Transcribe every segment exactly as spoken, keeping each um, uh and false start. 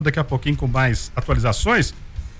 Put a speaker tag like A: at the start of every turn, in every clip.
A: daqui a pouquinho com mais atualizações.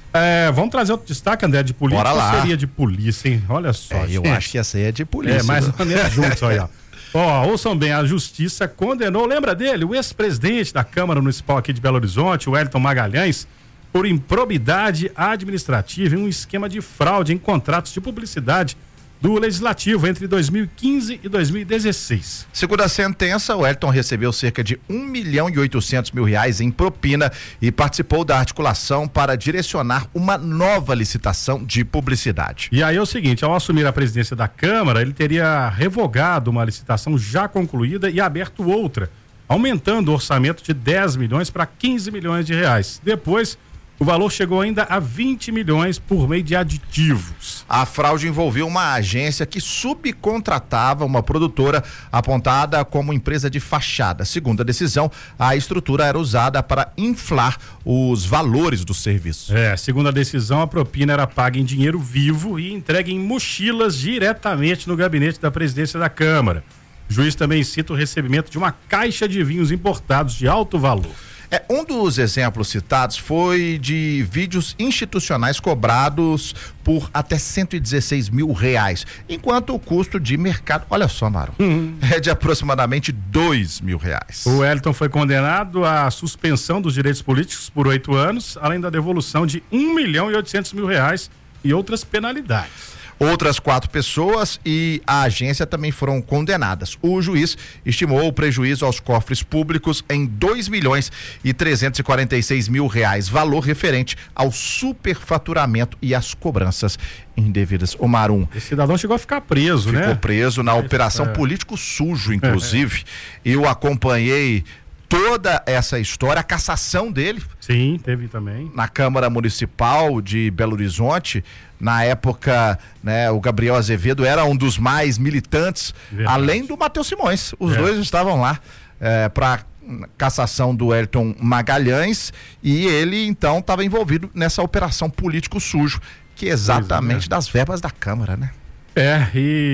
A: É, vamos trazer outro destaque, André, de política.
B: Bora lá.
A: Ou seria de polícia, hein? Olha só.
B: É, eu
A: gente.
B: acho que essa aí é de polícia.
A: É, mais ou menos juntos, olha. Ó, ouçam bem, a justiça condenou, lembra dele, o ex-presidente da Câmara Municipal aqui de Belo Horizonte, o Wellington Magalhães, por improbidade administrativa em um esquema de fraude em contratos de publicidade do Legislativo entre dois mil e quinze e dois mil e dezesseis.
B: Segundo a sentença, o Wellington recebeu cerca de um milhão e oitocentos mil reais em propina e participou da articulação para direcionar uma nova licitação de publicidade.
A: E aí é o seguinte, ao assumir a presidência da Câmara, ele teria revogado uma licitação já concluída e aberto outra, aumentando o orçamento de dez milhões para quinze milhões de reais. Depois, o valor chegou ainda a vinte milhões por meio de aditivos.
B: A fraude envolveu uma agência que subcontratava uma produtora apontada como empresa de fachada. Segundo a decisão, a estrutura era usada para inflar os valores do serviço.
A: É, segundo a decisão, a propina era paga em dinheiro vivo e entregue em mochilas diretamente no gabinete da presidência da Câmara. O juiz também cita o recebimento de uma caixa de vinhos importados de alto valor.
B: É, um dos exemplos citados foi de vídeos institucionais cobrados por até cento e dezesseis mil reais, enquanto o custo de mercado, olha só, Maru, uhum. é de aproximadamente dois mil reais.
A: O Wellington foi condenado à suspensão dos direitos políticos por oito anos, além da devolução de um milhão e oitocentos mil reais e outras penalidades.
B: Outras quatro pessoas e a agência também foram condenadas. O juiz estimou o prejuízo aos cofres públicos em dois milhões e trezentos e quarenta e seis mil reais, valor referente ao superfaturamento e às cobranças indevidas. O Marum.
A: Esse cidadão chegou a ficar preso,
B: ficou
A: né?
B: Ficou preso na operação é. Político Sujo, inclusive. É. Eu acompanhei toda essa história, a cassação dele.
A: Sim, teve também.
B: Na Câmara Municipal de Belo Horizonte, na época, né, o Gabriel Azevedo era um dos mais militantes, verdade, além do Matheus Simões. Os é. dois estavam lá é, para cassação do Wellington Magalhães e ele então estava envolvido nessa operação político sujo, que é exatamente é. das verbas da Câmara, né?
A: É,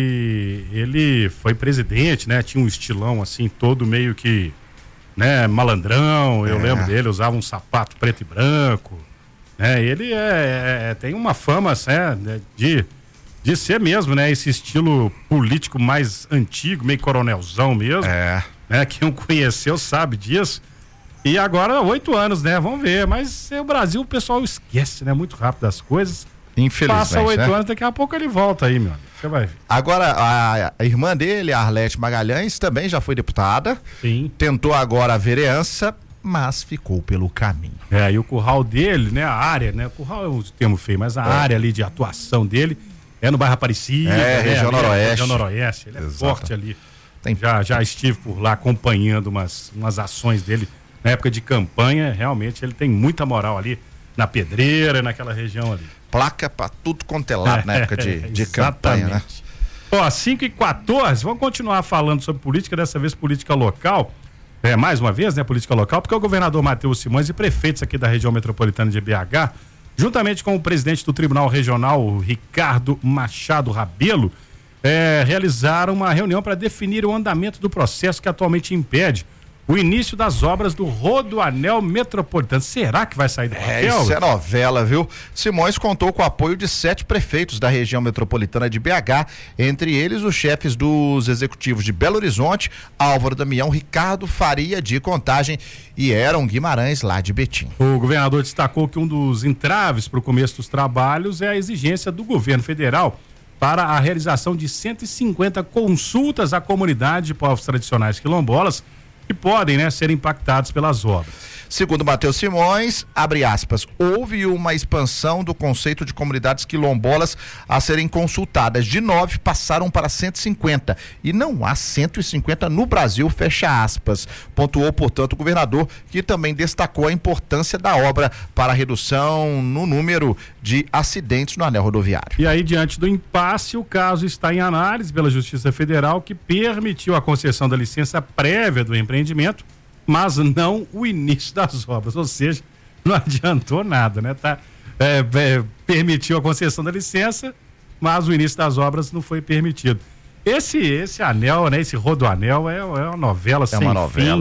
A: e ele foi presidente, né? Tinha um estilão assim, todo meio que, né, malandrão, eu é. lembro dele, usava um sapato preto e branco, né, ele é, é, tem uma fama, né, de, de ser mesmo, né, esse estilo político mais antigo, meio coronelzão mesmo,
B: é.
A: né, quem o conheceu sabe disso, e agora oito anos, né, vamos ver, mas é, o Brasil, o pessoal esquece, né, muito rápido das coisas.
B: Infelizmente,
A: passa oito
B: né?
A: anos, daqui a pouco ele volta aí, meu amigo. Você vai ver.
B: Agora, a, a irmã dele, a Arlete Magalhães, também já foi deputada.
A: Sim.
B: Tentou agora a vereança, mas ficou pelo caminho.
A: É, e o curral dele, né? A área, né? O curral é um termo feio, mas a é. área ali de atuação dele é no bairro Aparecida.
B: É,
A: né?
B: região noroeste.
A: Região noroeste. Ele é
B: Exato.
A: forte ali. Tem... Já, já estive por lá acompanhando umas, umas ações dele na época de campanha. Realmente ele tem muita moral ali na Pedreira, naquela região ali.
B: Placa pra tudo quanto é lado na época de, de campanha, né?
A: Ó, cinco e quatorze, vamos continuar falando sobre política, dessa vez política local, é, mais uma vez, né, política local, porque o governador Matheus Simões e prefeitos aqui da região metropolitana de B H, juntamente com o presidente do Tribunal Regional, Ricardo Machado Rabelo, é, realizaram uma reunião para definir o andamento do processo que atualmente impede o início das obras do Rodoanel Metropolitano. Será que vai sair do papel?
B: É, isso é novela, viu? Simões contou com o apoio de sete prefeitos da região metropolitana de B H, entre eles os chefes dos executivos de Belo Horizonte, Álvaro Damião, Ricardo Faria de Contagem e Heron Guimarães, lá de Betim.
A: O governador destacou que um dos entraves para o começo dos trabalhos é a exigência do governo federal para a realização de cento e cinquenta consultas à comunidade de povos tradicionais quilombolas que podem, né, ser impactados pelas obras.
B: Segundo Matheus Simões, abre aspas, houve uma expansão do conceito de comunidades quilombolas a serem consultadas. De nove passaram para cento e cinquenta e não há cento e cinquenta no Brasil, fecha aspas. Pontuou, portanto, o governador, que também destacou a importância da obra para a redução no número de acidentes no anel rodoviário.
A: E aí, diante do impasse, o caso está em análise pela Justiça Federal, que permitiu a concessão da licença prévia do empreendimento, mas não o início das obras, ou seja, não adiantou nada, né? Tá, é, é, permitiu a concessão da licença, mas o início das obras não foi permitido. Esse, esse anel, né? Esse rodoanel é, é uma novela
B: é
A: sem
B: uma novela.
A: fim.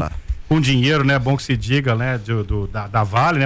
A: com dinheiro, né? Bom que se diga, né? Do, do da, da Vale, né?